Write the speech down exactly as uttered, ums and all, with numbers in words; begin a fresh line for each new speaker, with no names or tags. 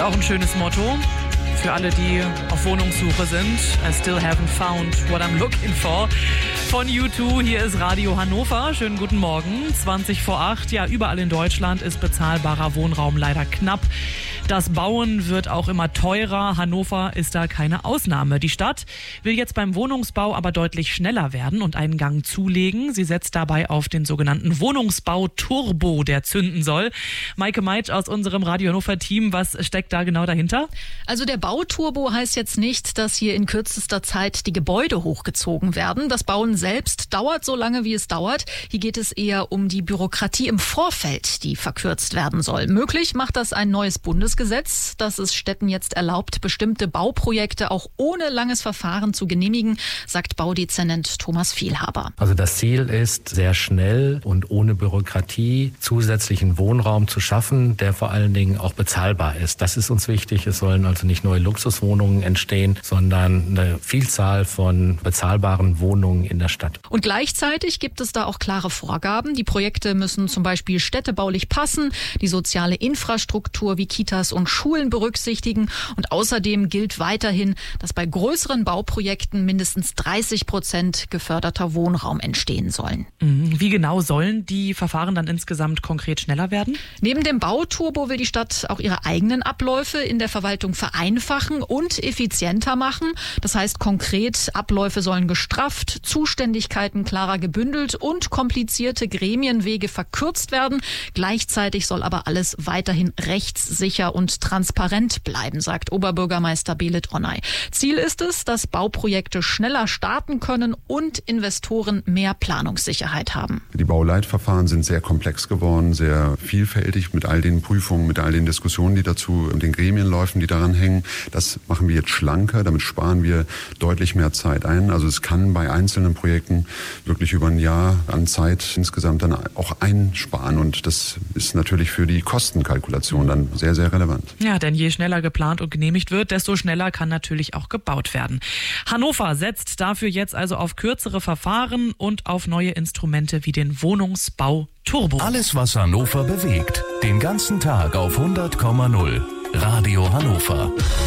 auch ein schönes Motto für alle, die auf Wohnungssuche sind. I still haven't found what I'm looking for. Von U zwei, hier ist Radio Hannover. Schönen guten Morgen, zwanzig vor acht. Ja, überall in Deutschland ist bezahlbarer Wohnraum leider knapp. Das Bauen wird auch immer teurer. Hannover ist da keine Ausnahme. Die Stadt will jetzt beim Wohnungsbau aber deutlich schneller werden und einen Gang zulegen. Sie setzt dabei auf den sogenannten Wohnungsbau-Turbo, der zünden soll. Maike Meitsch aus unserem Radio Hannover-Team, was steckt da genau dahinter?
Also der Bauturbo heißt jetzt nicht, dass hier in kürzester Zeit die Gebäude hochgezogen werden. Das Bauen selbst dauert so lange, wie es dauert. Hier geht es eher um die Bürokratie im Vorfeld, die verkürzt werden soll. Möglich macht das ein neues Bundesgesetz, das es Städten jetzt erlaubt, bestimmte Bauprojekte auch ohne langes Verfahren zu genehmigen, sagt Baudezernent Thomas Vielhaber.
Also das Ziel ist, sehr schnell und ohne Bürokratie zusätzlichen Wohnraum zu schaffen, der vor allen Dingen auch bezahlbar ist. Das ist uns wichtig. Es sollen also nicht neue Luxuswohnungen entstehen, sondern eine Vielzahl von bezahlbaren Wohnungen in der Stadt.
Und gleichzeitig gibt es da auch klare Vorgaben. Die Projekte müssen zum Beispiel städtebaulich passen, die soziale Infrastruktur wie Kitas und Schulen berücksichtigen. Und außerdem gilt weiterhin, dass bei größeren Bauprojekten mindestens dreißig Prozent geförderter Wohnraum entstehen sollen.
Wie genau sollen die Verfahren dann insgesamt konkret schneller werden?
Neben dem Bauturbo will die Stadt auch ihre eigenen Abläufe in der Verwaltung vereinfachen und effizienter machen. Das heißt konkret, Abläufe sollen gestrafft, Zuständigkeiten klarer gebündelt und komplizierte Gremienwege verkürzt werden. Gleichzeitig soll aber alles weiterhin rechtssicher und transparent bleiben, sagt Oberbürgermeister Belit Onay. Ziel ist es, dass Bauprojekte schneller starten können und Investoren mehr Planungssicherheit haben.
Die Bauleitverfahren sind sehr komplex geworden, sehr vielfältig mit all den Prüfungen, mit all den Diskussionen, die dazu und den Gremienläufen, die daran hängen. Das machen wir jetzt schlanker, damit sparen wir deutlich mehr Zeit ein. Also es kann bei einzelnen Projekten wirklich über ein Jahr an Zeit insgesamt dann auch einsparen. Und das ist natürlich für die Kostenkalkulation dann sehr, sehr relevant.
Ja, denn je schneller geplant und genehmigt wird, desto schneller kann natürlich auch gebaut werden. Hannover setzt dafür jetzt also auf kürzere Verfahren und auf neue Instrumente wie den Wohnungsbau Turbo.
Alles, was Hannover bewegt. Den ganzen Tag auf hundert Komma null. Radio Hannover.